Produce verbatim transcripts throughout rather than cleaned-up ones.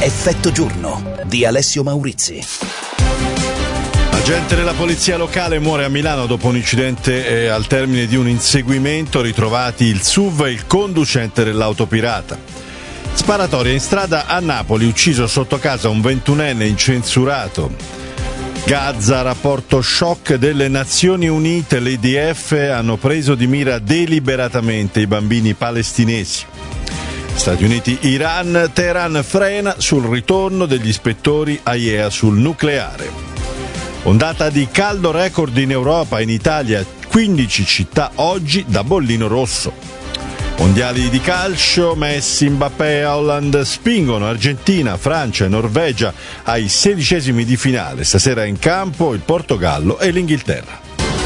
Effetto giorno di Alessio Maurizi. Agente della polizia locale muore a Milano dopo un incidente eh, al termine di un inseguimento. Ritrovati il S U V e il conducente dell'auto pirata. Sparatoria in strada a Napoli, ucciso sotto casa un ventunenne incensurato. Gaza, rapporto shock delle Nazioni Unite, l'I D F hanno preso di mira deliberatamente i bambini palestinesi. Stati Uniti, Iran, Teheran frena sul ritorno degli ispettori A I E A sul nucleare. Ondata di caldo record in Europa, in Italia quindici città oggi da bollino rosso. Mondiali di calcio, Messi, Mbappé e Haaland spingono Argentina, Francia e Norvegia ai sedicesimi di finale. Stasera in campo il Portogallo e l'Inghilterra.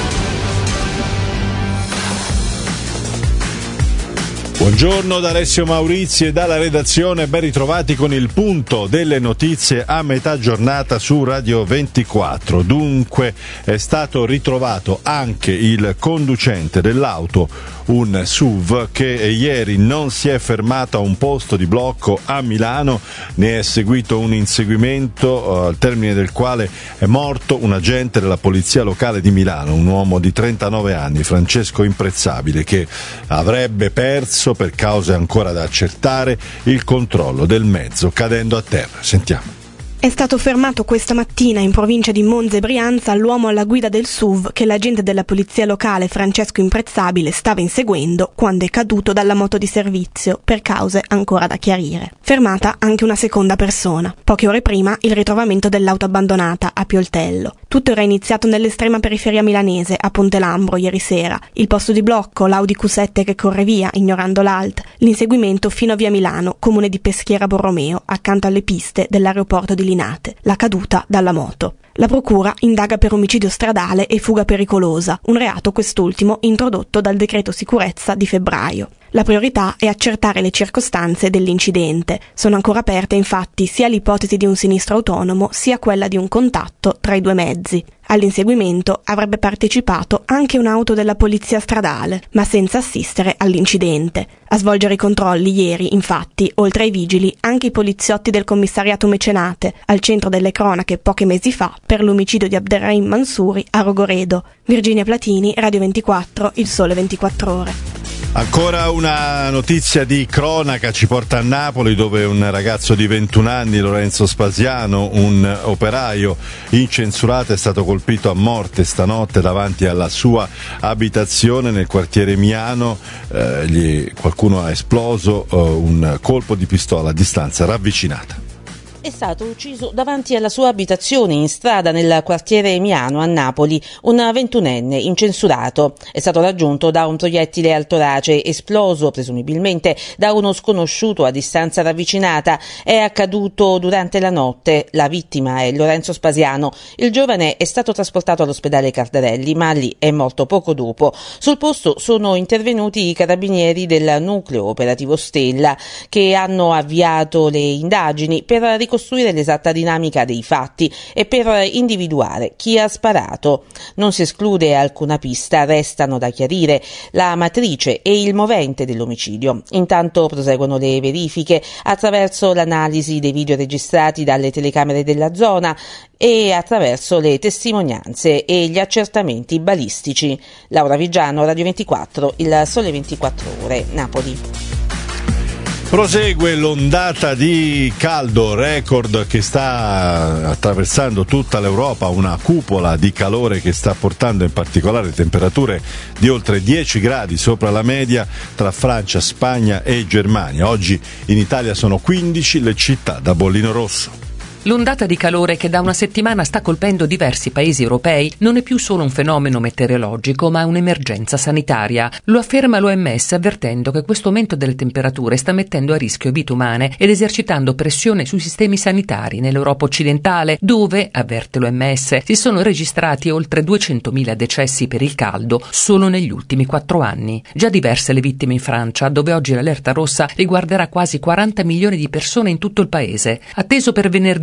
Buongiorno da Alessio Maurizi e dalla redazione, ben ritrovati con il punto delle notizie a metà giornata su Radio ventiquattro. Dunque è stato ritrovato anche il conducente dell'auto, un S U V che ieri non si è fermato a un posto di blocco a Milano, ne è seguito un inseguimento al termine del quale è morto un agente della polizia locale di Milano, un uomo di trentanove anni, Francesco Imprezzabile, che avrebbe perso per cause ancora da accertare il controllo del mezzo cadendo a terra. Sentiamo. È stato fermato questa mattina in provincia di Monza e Brianza l'uomo alla guida del S U V che l'agente della polizia locale Francesco Imprezzabile stava inseguendo quando è caduto dalla moto di servizio per cause ancora da chiarire. Fermata anche una seconda persona. Poche ore prima il ritrovamento dell'auto abbandonata a Pioltello. Tutto era iniziato nell'estrema periferia milanese, a Ponte Lambro, ieri sera. Il posto di blocco, l'Audi Q sette che corre via, ignorando l'A L T. L'inseguimento fino a via Milano, comune di Peschiera Borromeo, accanto alle piste dell'aeroporto di Linate. La caduta dalla moto. La procura indaga per omicidio stradale e fuga pericolosa, un reato quest'ultimo introdotto dal decreto sicurezza di febbraio. La priorità è accertare le circostanze dell'incidente. Sono ancora aperte infatti sia l'ipotesi di un sinistro autonomo sia quella di un contatto tra i due mezzi. All'inseguimento avrebbe partecipato anche un'auto della polizia stradale, ma senza assistere all'incidente. A svolgere i controlli ieri, infatti, oltre ai vigili, anche i poliziotti del commissariato Mecenate, al centro delle cronache pochi mesi fa per l'omicidio di Abderrahim Mansouri a Rogoredo. Virginia Platini, Radio ventiquattro, Il Sole ventiquattro Ore. Ancora una notizia di cronaca ci porta a Napoli, dove un ragazzo di ventuno anni, Lorenzo Spasiano, un operaio incensurato, è stato colpito a morte stanotte davanti alla sua abitazione nel quartiere Miano. Eh, gli, qualcuno ha esploso eh, un colpo di pistola a distanza ravvicinata. È stato ucciso davanti alla sua abitazione in strada nel quartiere Miano a Napoli un ventunenne incensurato. È stato raggiunto da un proiettile al torace, esploso presumibilmente da uno sconosciuto a distanza ravvicinata. È accaduto durante la notte. La vittima è Lorenzo Spasiano. Il giovane è stato trasportato all'ospedale Cardarelli, ma lì è morto poco dopo. Sul posto sono intervenuti i carabinieri del nucleo operativo Stella, che hanno avviato le indagini per ricostruire costruire l'esatta dinamica dei fatti e per individuare chi ha sparato. Non si esclude alcuna pista, restano da chiarire la matrice e il movente dell'omicidio. Intanto proseguono le verifiche attraverso l'analisi dei video registrati dalle telecamere della zona e attraverso le testimonianze e gli accertamenti balistici. Laura Vigiano, Radio ventiquattro, Il Sole ventiquattro Ore, Napoli. Prosegue l'ondata di caldo record che sta attraversando tutta l'Europa, una cupola di calore che sta portando in particolare temperature di oltre dieci gradi sopra la media tra Francia, Spagna e Germania. Oggi in Italia sono quindici le città da bollino rosso. L'ondata di calore che da una settimana sta colpendo diversi paesi europei non è più solo un fenomeno meteorologico, ma un'emergenza sanitaria. Lo afferma l'O M S avvertendo che questo aumento delle temperature sta mettendo a rischio vite umane ed esercitando pressione sui sistemi sanitari nell'Europa occidentale, dove, avverte l'O M S, si sono registrati oltre duecentomila decessi per il caldo solo negli ultimi quattro anni. Già diverse le vittime in Francia, dove oggi l'allerta rossa riguarderà quasi quaranta milioni di persone in tutto il paese. Atteso per venerdì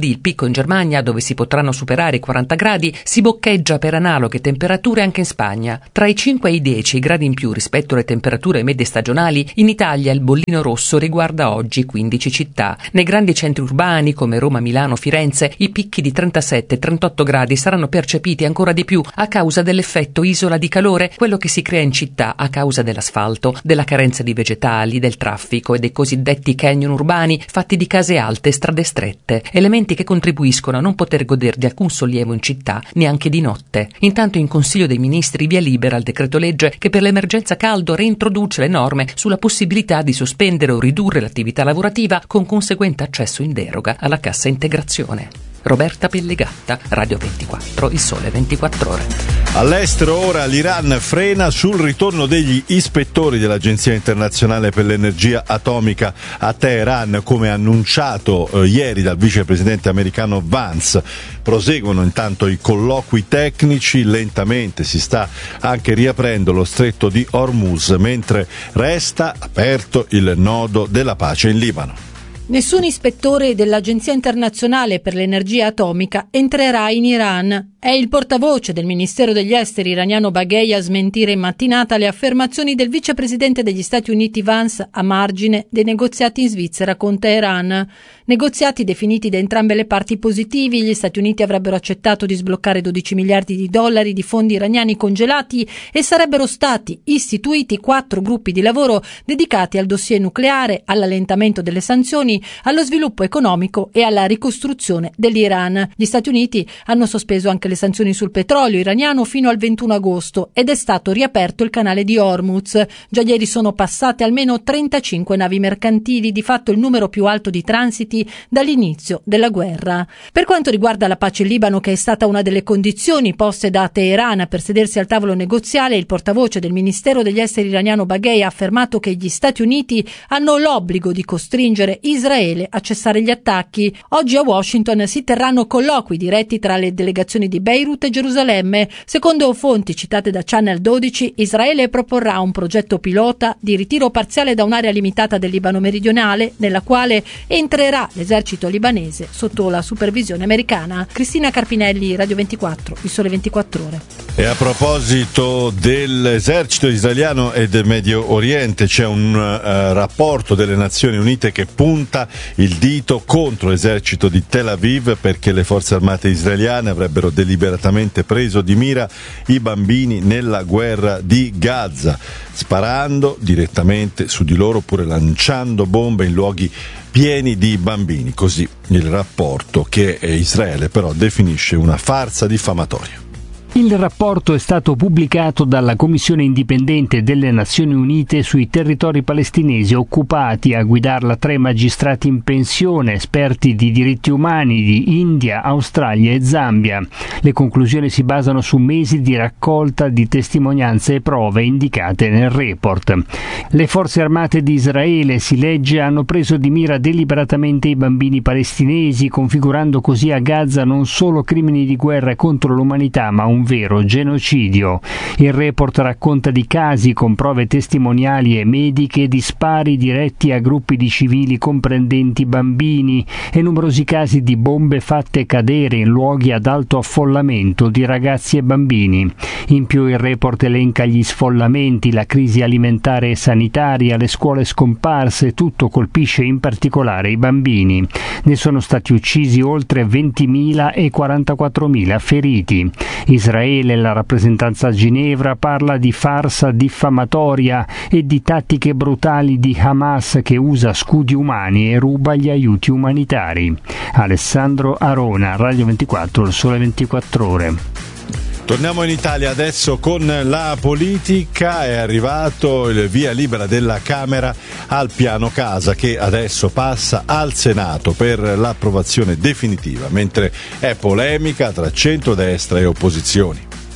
il picco in Germania, dove si potranno superare i quaranta gradi, si boccheggia per analoghe temperature anche in Spagna. Tra i cinque e i dieci gradi in più rispetto alle temperature medie stagionali, in Italia il bollino rosso riguarda oggi quindici città. Nei grandi centri urbani come Roma, Milano, Firenze, i picchi di trentasette trentotto gradi saranno percepiti ancora di più a causa dell'effetto isola di calore, quello che si crea in città a causa dell'asfalto, della carenza di vegetali, del traffico e dei cosiddetti canyon urbani fatti di case alte e strade strette, elementi che contribuiscono a non poter godere di alcun sollievo in città neanche di notte. Intanto in Consiglio dei Ministri via libera al decreto legge che per l'emergenza caldo reintroduce le norme sulla possibilità di sospendere o ridurre l'attività lavorativa con conseguente accesso in deroga alla cassa integrazione. Roberta Pellegatta, Radio ventiquattro, Il Sole ventiquattro Ore. All'estero ora l'Iran frena sul ritorno degli ispettori dell'Agenzia Internazionale per l'Energia Atomica a Teheran, come annunciato eh, ieri dal vicepresidente americano Vance. Proseguono intanto i colloqui tecnici, lentamente si sta anche riaprendo lo stretto di Hormuz, mentre resta aperto il nodo della pace in Libano. Nessun ispettore dell'Agenzia Internazionale per l'Energia Atomica entrerà in Iran. È il portavoce del Ministero degli Esteri iraniano Baghei a smentire in mattinata le affermazioni del vicepresidente degli Stati Uniti Vance a margine dei negoziati in Svizzera con Teheran. Negoziati definiti da entrambe le parti positivi, gli Stati Uniti avrebbero accettato di sbloccare dodici miliardi di dollari di fondi iraniani congelati e sarebbero stati istituiti quattro gruppi di lavoro dedicati al dossier nucleare, all'allentamento delle sanzioni, allo sviluppo economico e alla ricostruzione dell'Iran. Gli Stati Uniti hanno sospeso anche le sanzioni sul petrolio iraniano fino al ventuno agosto ed è stato riaperto il canale di Hormuz. Già ieri sono passate almeno trentacinque navi mercantili, di fatto il numero più alto di transiti dall'inizio della guerra. Per quanto riguarda la pace in Libano, che è stata una delle condizioni poste da Teheran per sedersi al tavolo negoziale, il portavoce del Ministero degli Esteri iraniano Baghei ha affermato che gli Stati Uniti hanno l'obbligo di costringere Israele a cessare gli attacchi. Oggi a Washington si terranno colloqui diretti tra le delegazioni di Beirut e Gerusalemme. Secondo fonti citate da Channel dodici, Israele proporrà un progetto pilota di ritiro parziale da un'area limitata del Libano meridionale, nella quale entrerà l'esercito libanese sotto la supervisione americana. Cristina Carpinelli, Radio ventiquattro, Il Sole ventiquattro Ore. E a proposito dell'esercito israeliano e del Medio Oriente, c'è un uh, rapporto delle Nazioni Unite che punta il dito contro l'esercito di Tel Aviv perché le forze armate israeliane avrebbero deliberatamente preso di mira i bambini nella guerra di Gaza, sparando direttamente su di loro oppure lanciando bombe in luoghi pieni di bambini. Così il rapporto, che Israele però definisce una farsa diffamatoria. Il rapporto è stato pubblicato dalla Commissione indipendente delle Nazioni Unite sui territori palestinesi occupati, a guidarla tre magistrati in pensione, esperti di diritti umani di India, Australia e Zambia. Le conclusioni si basano su mesi di raccolta di testimonianze e prove indicate nel report. Le forze armate di Israele, si legge, hanno preso di mira deliberatamente i bambini palestinesi, configurando così a Gaza non solo crimini di guerra contro l'umanità, ma un vero genocidio. Il report racconta di casi con prove testimoniali e mediche di spari diretti a gruppi di civili comprendenti bambini e numerosi casi di bombe fatte cadere in luoghi ad alto affollamento di ragazzi e bambini. In più il report elenca gli sfollamenti, la crisi alimentare e sanitaria, le scuole scomparse, tutto colpisce in particolare i bambini. Ne sono stati uccisi oltre ventimila e quarantaquattromila feriti. Israele, la rappresentanza a Ginevra, parla di farsa diffamatoria e di tattiche brutali di Hamas che usa scudi umani e ruba gli aiuti umanitari. Alessandro Arona, Radio ventiquattro, Il Sole ventiquattro Ore. Torniamo in Italia adesso con la politica. È arrivato il via libera della Camera al piano casa, che adesso passa al Senato per l'approvazione definitiva, mentre è polemica tra centrodestra e opposizioni.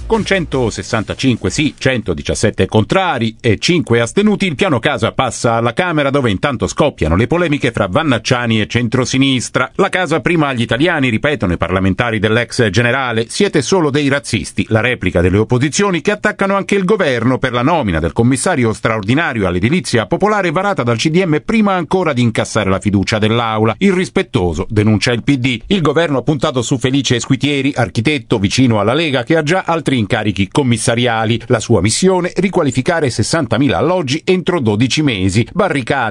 Con centosessantacinque sì, centodiciassette contrari e cinque astenuti, il piano casa passa alla Camera, dove intanto scoppiano le polemiche fra Vannacciani e centrosinistra. La casa prima agli italiani, ripetono i parlamentari dell'ex generale, siete solo dei razzisti. La replica delle opposizioni, che attaccano anche il governo per la nomina del commissario straordinario all'edilizia popolare varata dal C D M prima ancora di incassare la fiducia dell'Aula. Irrispettoso, denuncia il P D. Il governo ha puntato su Felice Squitieri, architetto vicino alla Lega, che ha già altri incarichi commissariali. La sua missione: riqualificare sessantamila alloggi entro dodici mesi. Barricate